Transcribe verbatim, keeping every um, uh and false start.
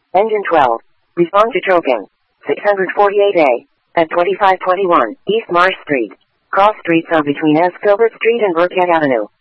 Engine twelve. Respond to choking. six forty-eight A. At twenty-five twenty-one East Marsh Street. Cross streets are between S. Gilbert Street and Burkhead Avenue.